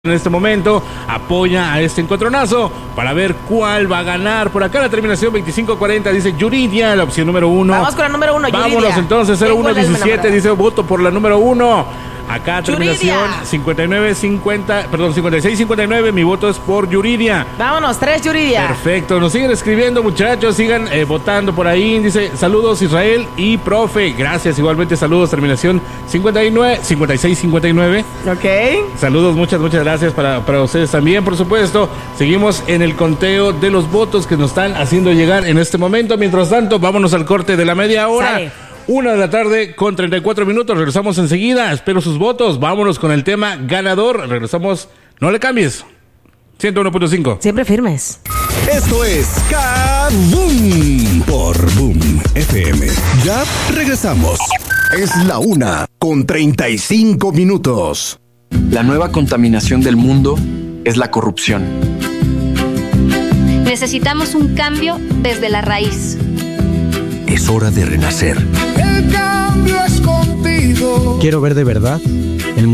En este momento apoya a este encontronazo para ver cuál va a ganar. Por acá la terminación 2540 dice Yuridia, la opción número 1. Vamos con la número 1, Yuridia. Vámonos entonces, 0117 dice voto por la número 1. Acá terminación 5659, mi voto es por Yuridia. Vámonos, 3 Yuridia. Perfecto, nos siguen escribiendo, muchachos, sigan votando por ahí. Dice, saludos Israel y profe. Gracias, igualmente saludos, terminación 5659. Ok. Saludos, muchas gracias para ustedes también, por supuesto. Seguimos en el conteo de los votos que nos están haciendo llegar en este momento. Mientras tanto, vámonos al corte de la media hora. Sale. 1 de la tarde con 34 minutos. Regresamos enseguida. Espero sus votos. Vámonos con el tema ganador. Regresamos. No le cambies. 101.5. Siempre firmes. Esto es K-Boom por Boom FM. Ya regresamos. Es la 1:35. La nueva contaminación del mundo es la corrupción. Necesitamos un cambio desde la raíz. Es hora de renacer. El cambio es contigo. Quiero ver de verdad